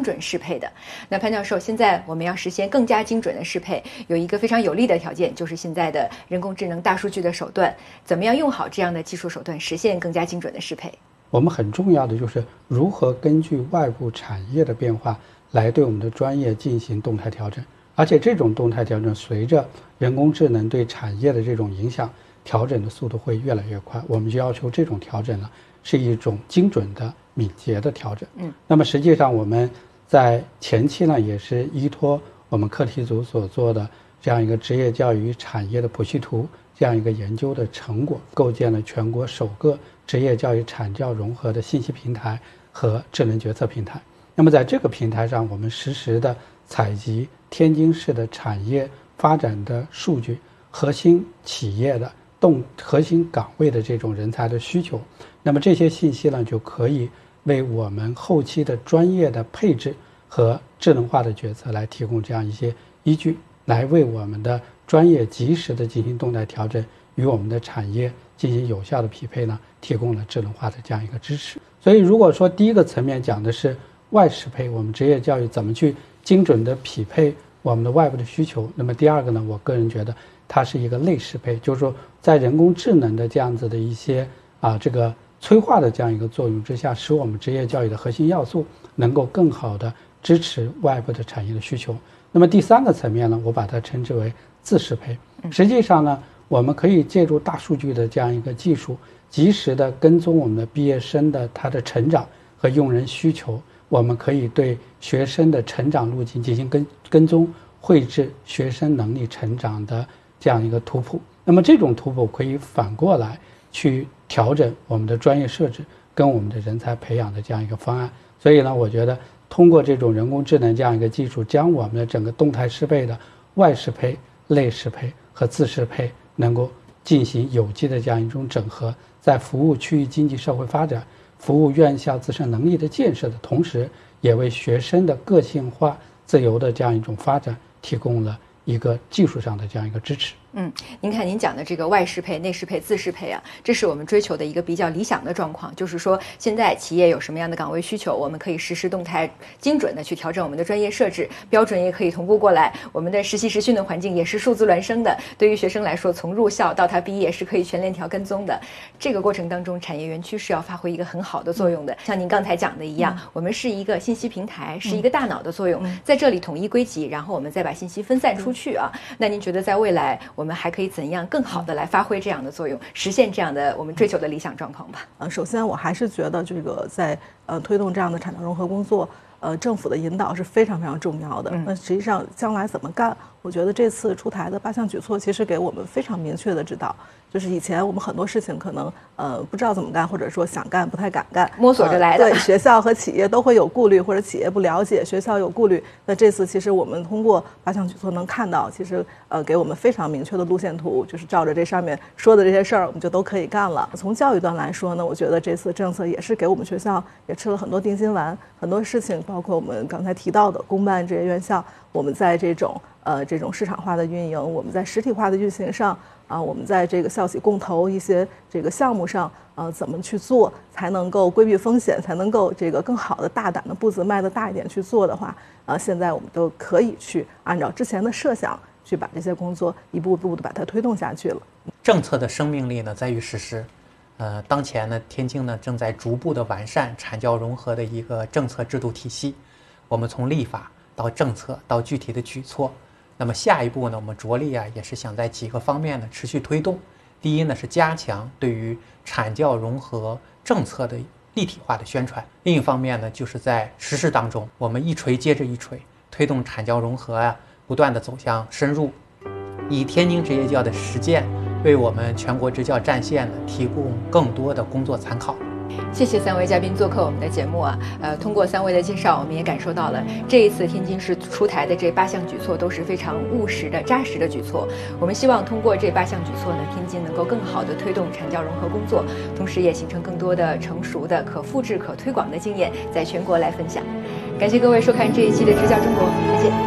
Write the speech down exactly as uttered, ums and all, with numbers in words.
精准适配的。那潘教授，现在我们要实现更加精准的适配，有一个非常有利的条件，就是现在的人工智能大数据的手段，怎么样用好这样的技术手段，实现更加精准的适配？ 我们很重要的就是如何根据外部产业的变化来对我们的专业进行动态调整，而且这种动态调整随着人工智能对产业的这种影响，调整的速度会越来越快。我们就要求这种调整呢是一种精准的敏捷的调整。嗯，那么实际上我们在前期呢也是依托我们课题组所做的这样一个职业教育产业的谱系图这样一个研究的成果，构建了全国首个职业教育产教融合的信息平台和智能决策平台。那么在这个平台上，我们实时的采集天津市的产业发展的数据，核心企业的动核心岗位的这种人才的需求，那么这些信息呢就可以为我们后期的专业的配置和智能化的决策来提供这样一些依据，来为我们的专业及时的进行动态调整，与我们的产业进行有效的匹配呢，提供了智能化的这样一个支持。所以如果说第一个层面讲的是外适配，我们职业教育怎么去精准的匹配我们的外部的需求，那么第二个呢，我个人觉得它是一个内适配，就是说在人工智能的这样子的一些啊这个催化的这样一个作用之下，使我们职业教育的核心要素能够更好的支持外部的产业的需求。那么第三个层面呢，我把它称之为自适配。实际上呢，我们可以借助大数据的这样一个技术，及时的跟踪我们的毕业生的他的成长和用人需求，我们可以对学生的成长路径进行跟跟踪，绘制学生能力成长的这样一个图谱。那么这种图谱可以反过来去调整我们的专业设置跟我们的人才培养的这样一个方案。所以呢，我觉得通过这种人工智能这样一个技术，将我们的整个动态适配的外适配、内适配和自适配能够进行有机的这样一种整合，在服务区域经济社会发展、服务院校自身能力的建设的同时，也为学生的个性化、自由的这样一种发展提供了一个技术上的这样一个支持。 嗯，您看您讲的这个外适配、内适配、自适配啊，这是我们追求的一个比较理想的状况。就是说，现在企业有什么样的岗位需求，我们可以实时动态、精准的去调整我们的专业设置，标准也可以同步过来。我们的实习实训的环境也是数字孪生的，对于学生来说，从入校到他毕业是可以全链条跟踪的。这个过程当中，产业园区是要发挥一个很好的作用的。像您刚才讲的一样，我们是一个信息平台，是一个大脑的作用，在这里统一归集，然后我们再把信息分散出去啊。那您觉得在未来，我们还可以怎样更好的来发挥这样的作用，实现这样的我们追求的理想状况吧？ 呃，首先我还是觉得这个在呃推动这样的产教融合工作，呃，政府的引导是非常非常重要的。那实际上将来怎么干，我觉得这次出台的八项举措其实给我们非常明确的指导。就是以前我们很多事情可能呃不知道怎么干，或者说想干不太敢干， 摸索着来的。 呃、对，学校和企业都会有顾虑，或者企业不了解，学校有顾虑。那这次其实我们通过八项举措能看到，其实呃给我们非常明确的路线图，就是照着这上面说的这些事儿，我们就都可以干了。从教育端来说呢，我觉得这次政策也是给我们学校也吃了很多定心丸，很多事情，包括我们刚才提到的公办职业院校，我们在这种呃这种市场化的运营，我们在实体化的运行上。啊，我们在这个校企共投一些这个项目上，呃，怎么去做才能够规避风险，才能够这个更好的、大胆的步子迈得大一点去做的话，呃，现在我们都可以去按照之前的设想，去把这些工作一步一步的把它推动下去了。 政策的生命力呢，在于实施。呃，当前呢，天津呢正在逐步的完善产教融合的一个政策制度体系。我们从立法到政策到具体的举措。那么下一步呢，我们着力啊，也是想在几个方面呢持续推动。第一呢，是加强对于产教融合政策的立体化的宣传；另一方面呢，就是在实施当中，我们一锤接着一锤，推动产教融合啊，不断的走向深入，以天津职业教的实践，为我们全国职教战线呢提供更多的工作参考。 谢谢三位嘉宾做客我们的节目啊，呃，通过三位的介绍，我们也感受到了这一次天津市出台的这八项举措都是非常务实的、扎实的举措。我们希望通过这八项举措呢，天津能够更好的推动产教融合工作，同时也形成更多的成熟的、可复制、可推广的经验，在全国来分享。感谢各位收看这一期的支教中国，再见。